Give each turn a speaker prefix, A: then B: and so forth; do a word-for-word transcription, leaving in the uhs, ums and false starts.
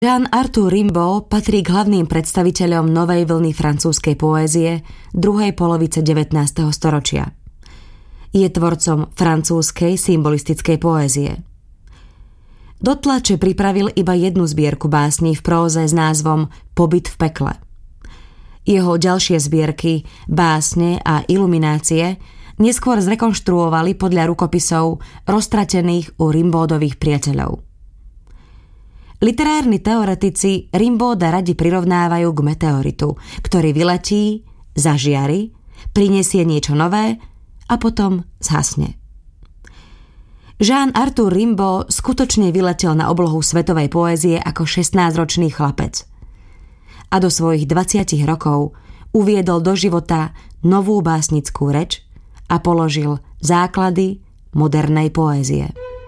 A: Jean-Arthur Rimbaud patrí k hlavným predstaviteľom novej vlny francúzskej poézie druhej polovice devätnásteho storočia. Je tvorcom francúzskej symbolistickej poézie. Do tlače pripravil iba jednu zbierku básní v próze s názvom Pobyt v pekle. Jeho ďalšie zbierky, básne a iluminácie neskôr zrekonštruovali podľa rukopisov roztratených u Rimbaudových priateľov. Literárni teoretici Rimbauda radi prirovnávajú k meteoritu, ktorý vyletí, zažiari, prinesie niečo nové a potom zhasne. Jean-Arthur Rimbaud skutočne vyletel na oblohu svetovej poézie ako šestnásťročný chlapec. A do svojich dvadsiatich rokov uviedol do života novú básnickú reč a položil základy modernej poézie.